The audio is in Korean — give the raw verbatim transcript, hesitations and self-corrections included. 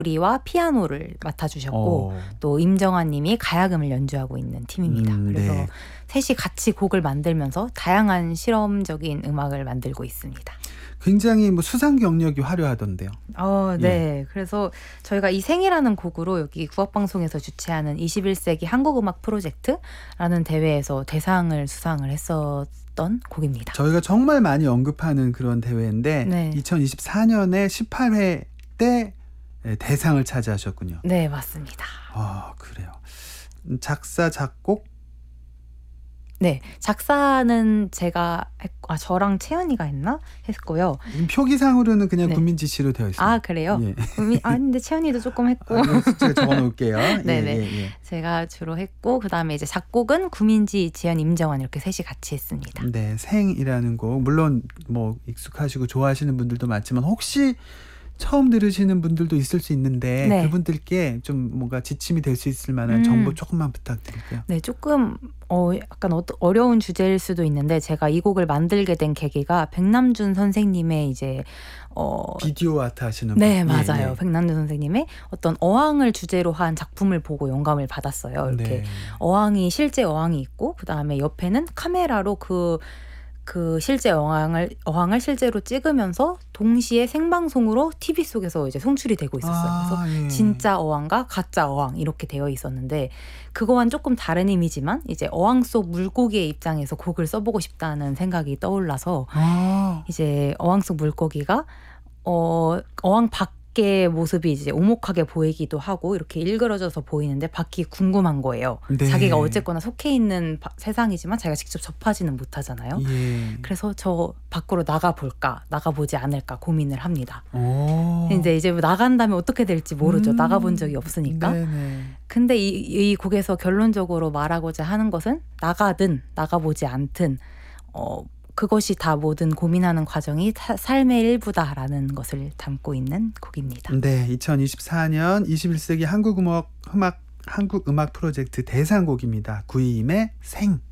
리와 피아노를 맡아주셨고 어. 또 임정환 님이 가야금을 연주하고 있는 팀입니다. 음, 그래서 네. 셋이 같이 곡을 만들면서 다양한 실험적인 음악을 만들고 있습니다. 굉장히 뭐 수상 경력이 화려하던데요. 어, 네. 그래서 저희가 이 생이라는 곡으로 여기 국악방송에서 주최하는 이십일 세기 한국음악 프로젝트라는 대회에서 대상을 수상을 했었던 곡입니다. 저희가 정말 많이 언급하는 그런 대회인데 네. 이천이십사 년에 십팔 회 때 대상을 차지하셨군요. 네, 맞습니다. 아, 그래요. 작사, 작곡? 네, 작사는 제가 했고, 아, 저랑 채연이가 했나? 했고요. 표기상으로는 그냥 네. 구민지 씨로 되어 있습니다. 아, 그래요? 예. 구민, 아, 근데 채연이도 조금 했고. 아, 제가 적어놓을게요. 네네. 예, 예, 예. 제가 주로 했고, 그 다음에 이제 작곡은 구민지, 지연, 임정환 이렇게 셋이 같이 했습니다. 네, 생이라는 곡 물론 뭐 익숙하시고 좋아하시는 분들도 많지만 혹시 처음 들으시는 분들도 있을 수 있는데 네. 그분들께 좀 뭔가 지침이 될 수 있을 만한 음. 정보 조금만 부탁드릴게요. 네, 조금 어, 약간 어, 어려운 주제일 수도 있는데 제가 이 곡을 만들게 된 계기가 백남준 선생님의 이제 어, 비디오 아트 하시는 네, 분. 예, 맞아요. 예. 백남준 선생님의 어떤 어항을 주제로 한 작품을 보고 영감을 받았어요. 이렇게 네. 어항이 실제 어항이 있고 그 다음에 옆에는 카메라로 그 그 실제 어항을 어항을 실제로 찍으면서 동시에 생방송으로 티비 속에서 이제 송출이 되고 있었어요. 아, 그래서 예. 진짜 어항과 가짜 어항 이렇게 되어 있었는데 그거와는 조금 다른 이미지만 이제 어항 속 물고기의 입장에서 곡을 써보고 싶다는 생각이 떠올라서 아, 이제 어항 속 물고기가 어 어항 밖의 모습이 이제 오목하게 보이기도 하고 이렇게 일그러져서 보이는데 밖이 궁금한 거예요. 네. 자기가 어쨌거나 속해 있는 바, 세상이지만 자기가 직접 접하지는 못하잖아요. 예. 그래서 저 밖으로 나가 볼까 나가보지 않을까 고민을 합니다. 오. 근데 이제 뭐 나간다면 어떻게 될지 모르죠. 음. 나가본 적이 없으니까. 네네. 근데 이, 이 곡에서 결론적으로 말하고자 하는 것은 나가든 나가보지 않든 어, 그것이 다 모든 고민하는 과정이 사, 삶의 일부다라는 것을 담고 있는 곡입니다. 네, 이천이십사 년 이십일 세기 한국음악 음악 한국음악 프로젝트 대상곡입니다. 구이임의 생.